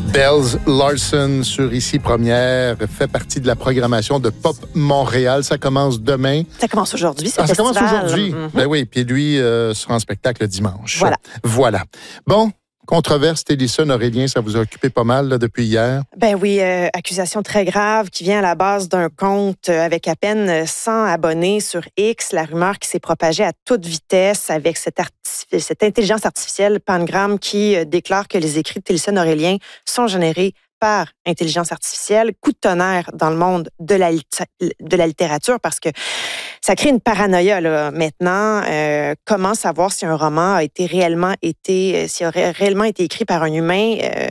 Bells Larson sur Ici Première fait partie de la programmation de Pop Montréal. Ça commence demain. Ça commence aujourd'hui, ce festival. Ça commence aujourd'hui. Mm-hmm. Ben oui, puis lui sera en spectacle dimanche. Voilà. Bon, controverse, Télésone Aurélien, ça vous a occupé pas mal là, depuis hier? Ben oui, accusation très grave qui vient à la base d'un compte avec à peine 100 abonnés sur X. La rumeur qui s'est propagée à toute vitesse avec cette intelligence artificielle Pangram qui déclare que les écrits de Télésone Aurélien sont générés par intelligence artificielle, coup de tonnerre dans le monde de la littérature parce que ça crée une paranoïa là. Maintenant. Comment savoir si un roman a réellement été écrit par un humain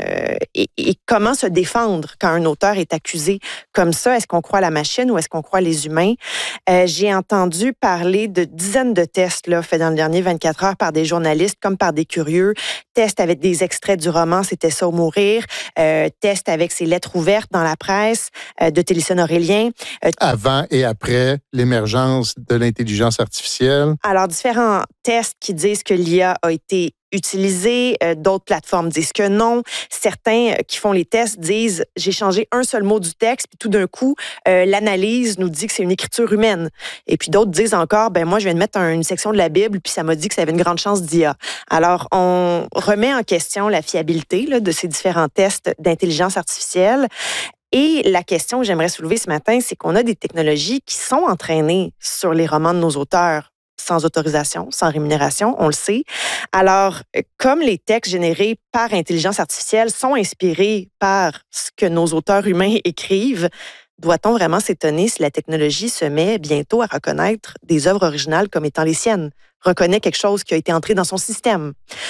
et comment se défendre quand un auteur est accusé comme ça? Est-ce qu'on croit la machine ou est-ce qu'on croit les humains? J'ai entendu parler de dizaines de tests là, faits dans le dernier 24 heures par des journalistes comme par des curieux. Tests avec des extraits du roman, c'était ça ou mourir. Tests avec ses lettres ouvertes dans la presse de Télésone Aurélien. Avant et après l'émergence de l'intelligence artificielle. Alors, différents tests qui disent que l'IA a été utilisée, d'autres plateformes disent que non. Certains qui font les tests disent « j'ai changé un seul mot du texte, puis tout d'un coup, l'analyse nous dit que c'est une écriture humaine. » Et puis d'autres disent encore « ben moi, je viens de mettre une section de la Bible, puis ça m'a dit que ça avait une grande chance d'IA. » Alors, on remet en question la fiabilité là, de ces différents tests d'intelligence artificielle. Et la question que j'aimerais soulever ce matin, c'est qu'on a des technologies qui sont entraînées sur les romans de nos auteurs sans autorisation, sans rémunération, on le sait. Alors, comme les textes générés par intelligence artificielle sont inspirés par ce que nos auteurs humains écrivent, doit-on vraiment s'étonner si la technologie se met bientôt à reconnaître des œuvres originales comme étant les siennes? Reconnaît quelque chose qui a été entré dans son système.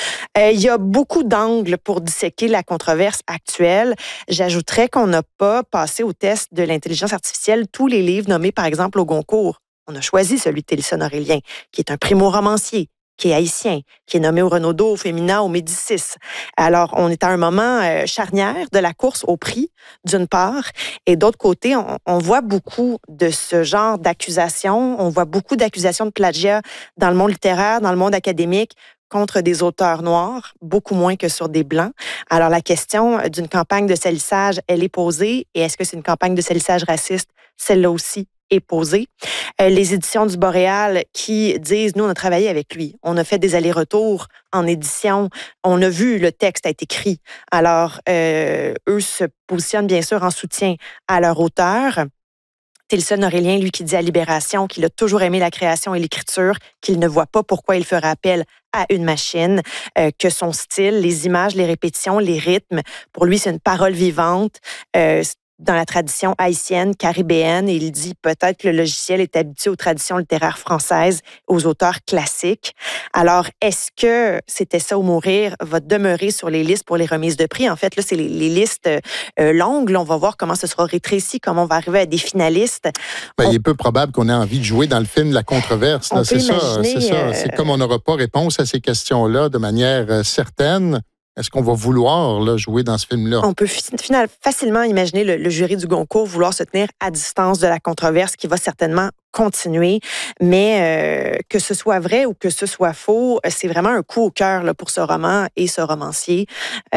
Il y a beaucoup d'angles pour disséquer la controverse actuelle. J'ajouterais qu'on n'a pas passé au test de l'intelligence artificielle tous les livres nommés, par exemple, au Goncourt. On a choisi celui de Télésone Aurélien, qui est un primo-romancier, qui est haïtien, qui est nommé au Renaudot, au Femina, au Médicis. Alors, on est à un moment charnière de la course au prix, d'une part, et d'autre côté, on voit beaucoup de ce genre d'accusations, on voit beaucoup d'accusations de plagiat dans le monde littéraire, dans le monde académique, contre des auteurs noirs, beaucoup moins que sur des blancs. Alors, la question d'une campagne de salissage, elle est posée, et est-ce que c'est une campagne de salissage raciste? Celle-là aussi est posée. Les éditions du Boréal qui disent, nous, on a travaillé avec lui. On a fait des allers-retours en édition. On a vu le texte a été écrit. Alors, eux se positionnent bien sûr en soutien à leur auteur. Télésone Aurélien, lui, qui dit à Libération qu'il a toujours aimé la création et l'écriture, qu'il ne voit pas pourquoi il ferait appel à une machine, que son style, les images, les répétitions, les rythmes, pour lui, c'est une parole vivante. Dans la tradition haïtienne, caribéenne, et il dit peut-être que le logiciel est habitué aux traditions littéraires françaises, aux auteurs classiques. Alors, est-ce que C'était ça ou mourir va demeurer sur les listes pour les remises de prix? En fait, là, c'est les listes longues. Là, on va voir comment ce sera rétréci, comment on va arriver à des finalistes. Il est peu probable qu'on ait envie de jouer dans le film La Controverse. Là, c'est ça. C'est comme on n'aura pas réponse à ces questions-là de manière certaine. Est-ce qu'on va vouloir là, jouer dans ce film-là? On peut facilement imaginer le jury du Goncourt vouloir se tenir à distance de la controverse qui va certainement continuer. Mais que ce soit vrai ou que ce soit faux, c'est vraiment un coup au cœur là, pour ce roman et ce romancier.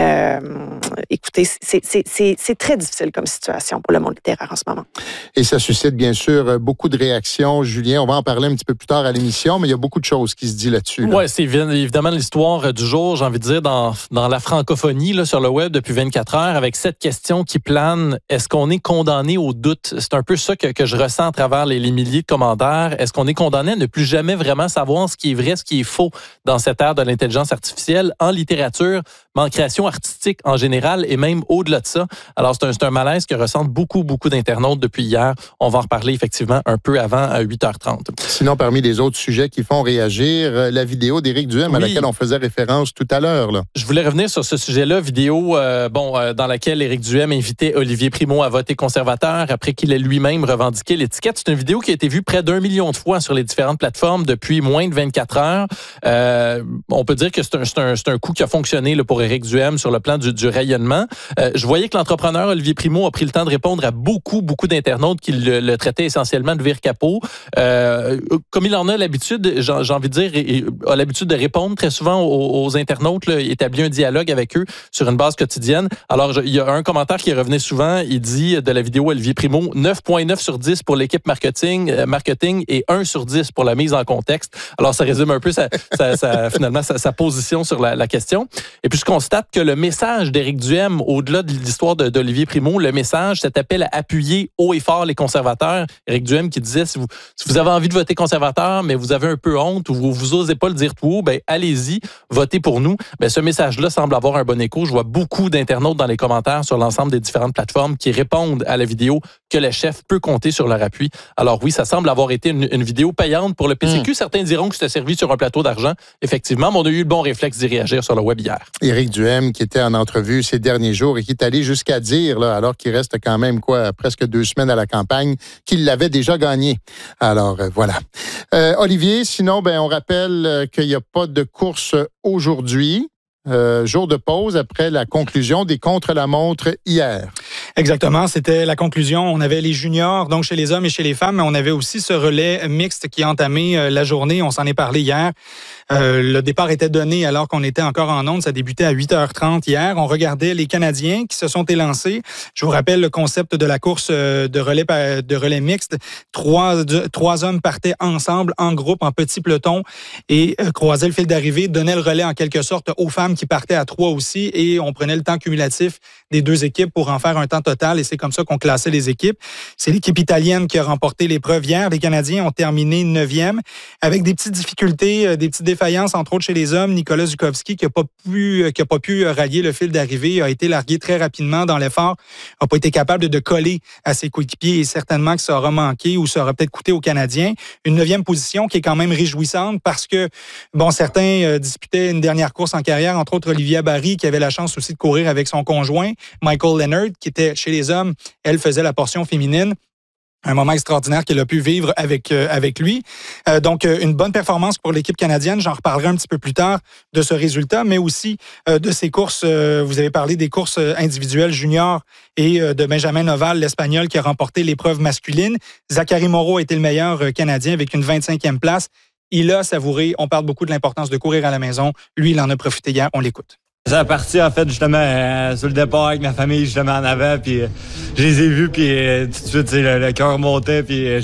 Écoutez, c'est très difficile comme situation pour le monde littéraire en ce moment. Et ça suscite bien sûr beaucoup de réactions. Julien, on va en parler un petit peu plus tard à l'émission, mais il y a beaucoup de choses qui se disent là-dessus. Là. Oui, c'est évidemment l'histoire du jour, j'ai envie de dire, dans la francophonie là, sur le web depuis 24 heures, avec cette question qui plane. Est-ce qu'on est condamné au doute? C'est un peu ça que je ressens à travers les milliers de commentaires. Est-ce qu'on est condamné à ne plus jamais vraiment savoir ce qui est vrai, ce qui est faux dans cette ère de l'intelligence artificielle en littérature, mais en création artistique en général et même au-delà de ça? Alors, c'est un malaise que ressentent beaucoup d'internautes depuis hier. On va en reparler effectivement un peu avant à 8h30. Sinon, parmi les autres sujets qui font réagir, la vidéo d'Éric Duhem à laquelle on faisait référence tout à l'heure. Là. Je voulais revenir sur ce sujet-là, vidéo dans laquelle Éric Duhem invitait Olivier Primo à voter conservateur après qu'il ait lui-même revendiqué l'étiquette. C'est une vidéo qui a été vue près d'1 million de fois sur les différentes plateformes depuis moins de 24 heures. On peut dire que c'est un coup qui a fonctionné là, pour Éric Duhem sur le plan du rayonnement. Je voyais que l'entrepreneur Olivier Primo a pris le temps de répondre à beaucoup d'internautes qui le traitaient essentiellement de vire capot. Comme il en a l'habitude, j'ai envie de dire, il a l'habitude de répondre très souvent aux internautes, là, il établit un dialogue avec eux sur une base quotidienne. Alors, il y a un commentaire qui revenait souvent, il dit de la vidéo Olivier Primo, 9.9 sur 10 pour l'équipe marketing et 1 sur 10 pour la mise en contexte. Alors, ça résume un peu finalement sa position sur la question. Et puis, je constate que le message d'Éric Duhem, au-delà de l'histoire d'Olivier Primo, le message, cet appel à appuyer haut et fort les conservateurs. Éric Duhem qui disait, si vous avez envie de voter conservateur, mais vous avez un peu honte ou vous osez pas le dire tout haut, ben allez-y, votez pour nous. Ben, ce message-là semble avoir un bon écho. Je vois beaucoup d'internautes dans les commentaires sur l'ensemble des différentes plateformes qui répondent à la vidéo que le chef peut compter sur leur appui. Alors oui, ça semble avoir été une vidéo payante pour le PCQ. Certains diront que c'était servi sur un plateau d'argent. Effectivement, mais on a eu le bon réflexe d'y réagir sur le web hier. Éric Duhem, qui était en entrevue ces derniers jours et qui est allé jusqu'à dire, là, alors qu'il reste quand même presque 2 semaines à la campagne, qu'il l'avait déjà gagné. Alors, voilà. Olivier, sinon, on rappelle qu'il n'y a pas de course aujourd'hui. Jour de pause après la conclusion des contre-la-montre hier. Exactement, c'était la conclusion. On avait les juniors, donc chez les hommes et chez les femmes, mais on avait aussi ce relais mixte qui a entamé la journée. On s'en est parlé hier. Le départ était donné alors qu'on était encore en ondes. Ça débutait à 8h30 hier. On regardait les Canadiens qui se sont élancés. Je vous rappelle le concept de la course de relais mixte. Trois hommes partaient ensemble, en groupe, en petit peloton et croisaient le fil d'arrivée, donnaient le relais en quelque sorte aux femmes qui partaient à 3 aussi et on prenait le temps cumulatif des 2 équipes pour en faire un temps total et c'est comme ça qu'on classait les équipes. C'est l'équipe italienne qui a remporté l'épreuve hier. Les Canadiens ont terminé 9e avec des petites difficultés, des petites défaillances, entre autres chez les hommes. Nicolas Zukowski qui a pas pu rallier le fil d'arrivée, a été largué très rapidement dans l'effort, n'a pas été capable de coller à ses coéquipiers et certainement que ça aura manqué ou ça aura peut-être coûté aux Canadiens. Une 9e position qui est quand même réjouissante parce que, certains disputaient une dernière course en carrière, entre autres Olivia Barry qui avait la chance aussi de courir avec son conjoint, Michael Leonard qui était chez les hommes, elle faisait la portion féminine. Un moment extraordinaire qu'elle a pu vivre avec lui. Donc, une bonne performance pour l'équipe canadienne. J'en reparlerai un petit peu plus tard de ce résultat, mais aussi de ces courses. Vous avez parlé des courses individuelles juniors et de Benjamin Noval, l'Espagnol, qui a remporté l'épreuve masculine. Zachary Moreau a été le meilleur Canadien avec une 25e place. Il a savouré. On parle beaucoup de l'importance de courir à la maison. Lui, il en a profité hier. On l'écoute. Ça a parti, en fait, justement, sur le départ avec ma famille, justement, en avant, puis je les ai vus, puis tout de suite, le cœur montait, puis